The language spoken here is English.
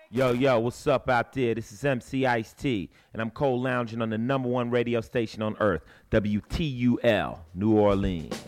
Yo, yo, what's up out there? This is MC Ice T, and I'm cold lounging on the #1 radio station on earth, WTUL, New Orleans.